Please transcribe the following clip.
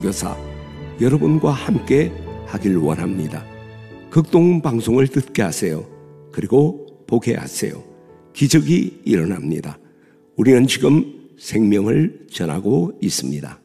교사 여러분과 함께 하길 원합니다. 극동 방송을 듣게 하세요. 그리고 보게 하세요. 기적이 일어납니다. 우리는 지금 생명을 전하고 있습니다.